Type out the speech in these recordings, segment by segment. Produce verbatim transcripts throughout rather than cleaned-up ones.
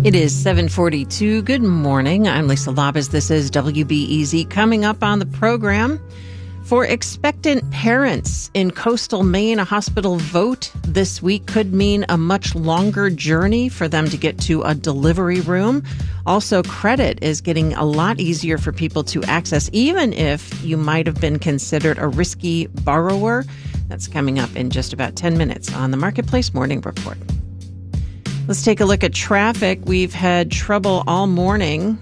It is seven forty-two. Good morning. I'm Lisa Labas. This is W B E Z. Coming up on the program, for expectant parents in coastal Maine, a hospital vote this week could mean a much longer journey for them to get to a delivery room. Also, credit is getting a lot easier for people to access, even if you might have been considered a risky borrower. That's coming up in just about ten minutes on the Marketplace Morning Report. Let's take a look at traffic. We've had trouble all morning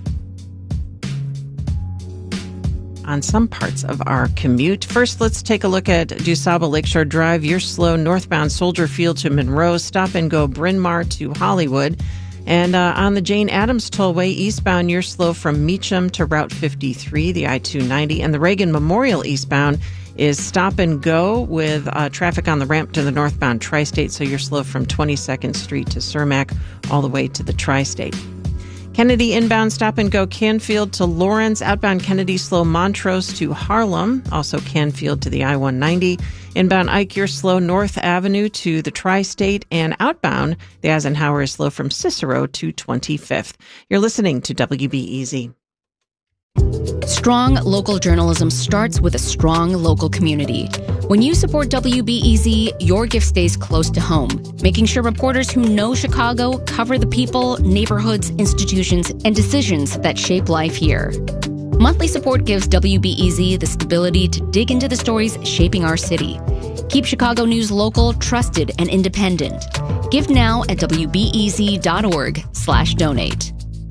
on some parts of our commute. First, let's take a look at DuSable Lakeshore Drive. You're slow northbound Soldier Field to Monroe. Stop and go Bryn Mawr to Hollywood. And uh, on the Jane Addams Tollway eastbound, you're slow from Meacham to Route fifty-three, the I two ninety. And the Reagan Memorial eastbound is stop and go with uh, traffic on the ramp to the northbound Tri-State. So you're slow from twenty-second Street to Cermak all the way to the Tri-State. Kennedy inbound stop and go Canfield to Lawrence. Outbound Kennedy slow Montrose to Harlem. Also Canfield to the I one ninety. Inbound Ike, you're slow North Avenue to the Tri-State. And outbound, the Eisenhower is slow from Cicero to twenty-fifth. You're listening to W B E Z. Strong local journalism starts with a strong local community. When you support W B E Z, your gift stays close to home, making sure reporters who know Chicago cover the people, neighborhoods, institutions, and decisions that shape life here. Monthly support gives W B E Z the stability to dig into the stories shaping our city. Keep Chicago news local, trusted, and independent. Give now at wbez.org slash donate.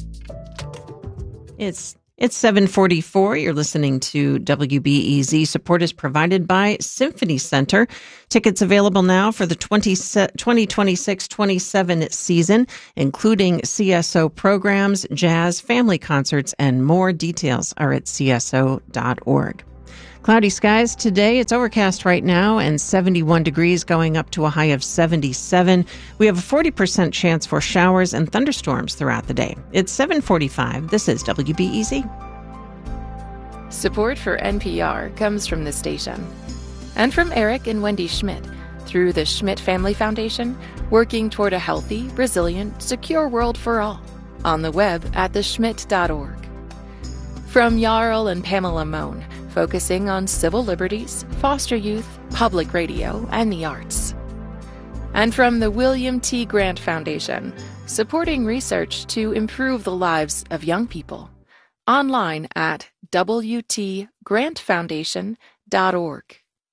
It's It's seven forty-four. You're listening to W B E Z. Support is provided by Symphony Center. Tickets available now for the twenty twenty-six twenty-seven season, including C S O programs, jazz, family concerts, and more. Details are at c s o dot org. Cloudy skies today. It's overcast right now and seventy-one degrees, going up to a high of seventy-seven. We have a forty percent chance for showers and thunderstorms throughout the day. It's seven forty-five. This is W B E Z. Support for N P R comes from the station and from Eric and Wendy Schmidt through the Schmidt Family Foundation, working toward a healthy, resilient, secure world for all. On the web at the schmidt dot org. From Jarl and Pamela Mohn, focusing on civil liberties, foster youth, public radio, and the arts. And from the William T. Grant Foundation, supporting research to improve the lives of young people. Online at w t grant foundation dot org.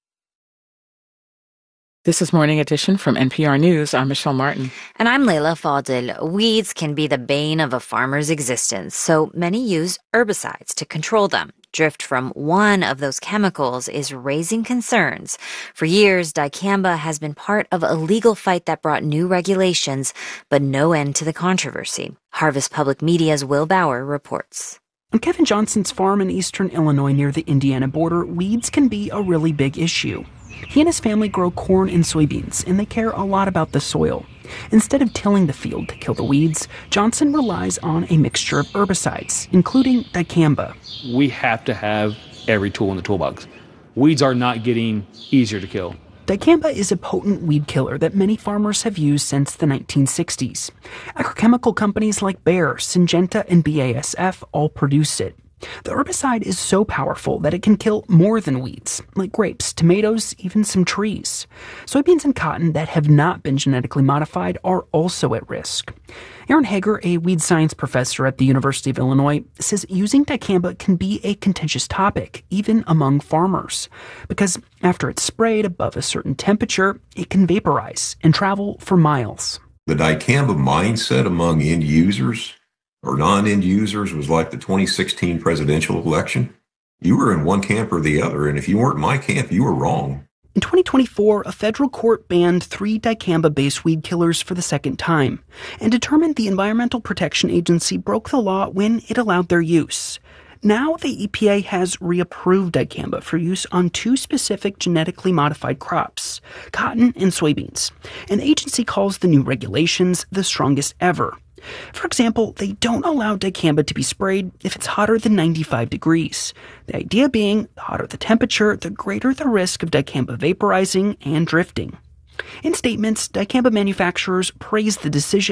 This is Morning Edition from N P R News. I'm Michelle Martin. And I'm Layla Fadil. Weeds can be the bane of a farmer's existence, so many use herbicides to control them. Drift from one of those chemicals is raising concerns. For years, dicamba has been part of a legal fight that brought new regulations, but no end to the controversy. Harvest Public Media's Will Bauer reports. On Kevin Johnson's farm in eastern Illinois near the Indiana border, weeds can be a really big issue. He and his family grow corn and soybeans, and they care a lot about the soil. Instead of tilling the field to kill the weeds, Johnson relies on a mixture of herbicides, including dicamba. We have to have every tool in the toolbox. Weeds are not getting easier to kill. Dicamba is a potent weed killer that many farmers have used since the nineteen sixties. Agrochemical companies like Bayer, Syngenta, and B A S F all produce it. The herbicide is so powerful that it can kill more than weeds, like grapes, tomatoes, even some trees. Soybeans and cotton that have not been genetically modified are also at risk. Aaron Hager, a weed science professor at the University of Illinois, says using dicamba can be a contentious topic, even among farmers, because after it's sprayed above a certain temperature, it can vaporize and travel for miles. The dicamba mindset among end users or non-end users was like the twenty sixteen presidential election. You were in one camp or the other, and if you weren't in my camp, you were wrong. In twenty twenty-four, a federal court banned three dicamba-based weed killers for the second time and determined the Environmental Protection Agency broke the law when it allowed their use. Now the E P A has reapproved dicamba for use on two specific genetically modified crops, cotton and soybeans. And the agency calls the new regulations the strongest ever. For example, they don't allow dicamba to be sprayed if it's hotter than ninety-five degrees. The idea being, the hotter the temperature, the greater the risk of dicamba vaporizing and drifting. In statements, dicamba manufacturers praised the decision.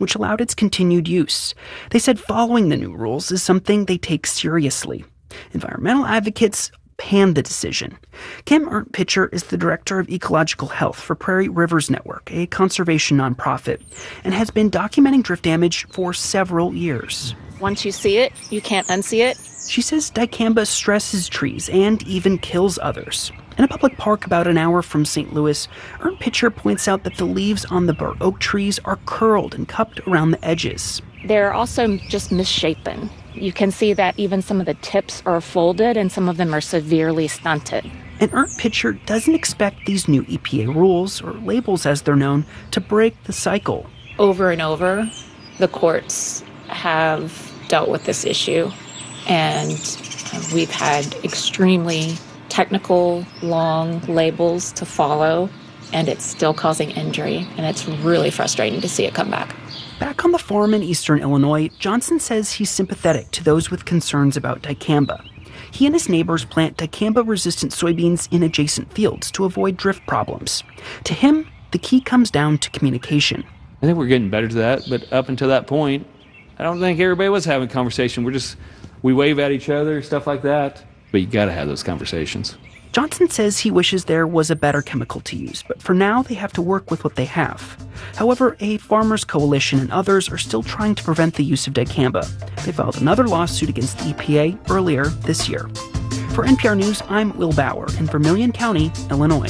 which allowed its continued use. They said following the new rules is something they take seriously. Environmental advocates panned the decision. Kim Ernst-Pitcher is the director of ecological health for Prairie Rivers Network, a conservation nonprofit, and has been documenting drift damage for several years. Once you see it, you can't unsee it. She says dicamba stresses trees and even kills others. In a public park about an hour from Saint Louis, Ernst-Pitcher points out that the leaves on the bur oak trees are curled and cupped around the edges. They're also just misshapen. You can see that even some of the tips are folded and some of them are severely stunted. And Ernst-Pitcher doesn't expect these new E P A rules, or labels as they're known, to break the cycle. Over and over, the courts have dealt with this issue, and we've had extremely technical, long labels to follow, and it's still causing injury, and it's really frustrating to see it come back. Back on the farm in eastern Illinois, Johnson says he's sympathetic to those with concerns about dicamba. He and his neighbors plant dicamba-resistant soybeans in adjacent fields to avoid drift problems. To him, the key comes down to communication. I think we're getting better to that, but up until that point, I don't think everybody was having a conversation. We're just, we wave at each other, stuff like that. But you got to have those conversations. Johnson says he wishes there was a better chemical to use, but for now they have to work with what they have. However, a farmers' coalition and others are still trying to prevent the use of dicamba. They filed another lawsuit against the E P A earlier this year. For N P R News, I'm Will Bauer in Vermilion County, Illinois.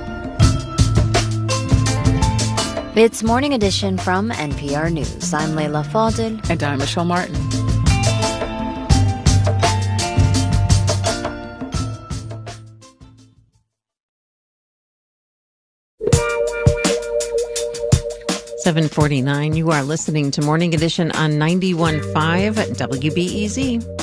It's Morning Edition from N P R News. I'm Layla Fadel. And I'm Michelle Martin. seven forty-nine, you are listening to Morning Edition on ninety-one point five W B E Z.